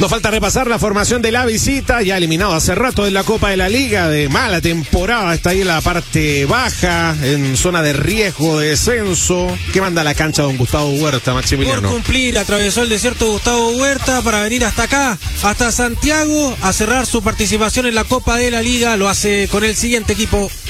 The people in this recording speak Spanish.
Nos falta repasar la formación de la visita, ya eliminado hace rato en la Copa de la Liga, de mala temporada, está ahí en la parte baja, en zona de riesgo de descenso. ¿Qué manda a la cancha don Gustavo Huerta, Maximiliano? Por cumplir, atravesó el desierto Gustavo Huerta para venir hasta acá, hasta Santiago, a cerrar su participación en la Copa de la Liga. Lo hace con el siguiente equipo.